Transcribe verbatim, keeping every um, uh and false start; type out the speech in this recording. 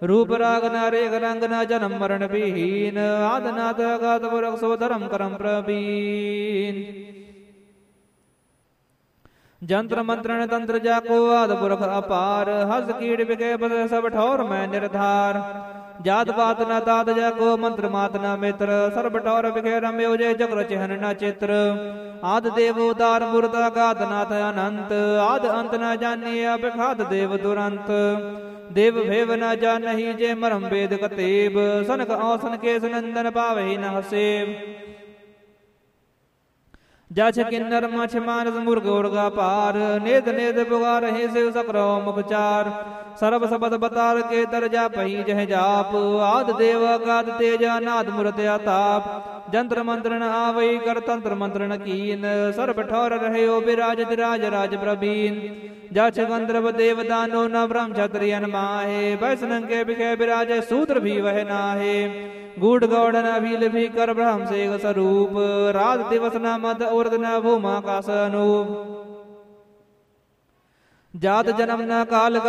रूप राग न रेख रंग न जन्म मरण विहीन आदनाथ अगाध पुरख सो धर्म करम प्रवीण जंत्र मंत्रण तंत्र जाको आद पुरख अपार हस कीड़ बिके बस सब ठौर मैं निर्धार जात पात न तात जाको मंत्र मात न मित्र सर्व ठौर बिखे रम्यो जय चक्र चिहन न चित्र आद देव उदार मूर्त अगाध नाथ अनंत आद अंत न जानिए अभिखात देव दुरंत देव भेव न जानहि जे मरम वेद कतेब सनक औसन केस नंदन पावहि न हसेब जछ किन्नर मछ मानस मुर्ग उर्गा पार नेद नेद पुकार हे शिव सकरो मुखचार सर्व सबद बतार के तर जा पही जह जाप आद देव अगाध तेज नाद मूर्त अताप जंत्र मंत्र न आवई कर तंत्र मंत्र न कीन सर्व ठौर रहे ओ विराज राज राज प्रवीण जछ गंधर्व देव दानो न ब्रह्म क्षत्रियन माहे वैष्णव के बिखे विराज सूत्र भी वह नाहे गूढ़ गौड़ न भील भी कर ब्रह्म से स्वरूप रात दिवस न मद उर्द न भूमा का स्वरूप जात जन्म न काल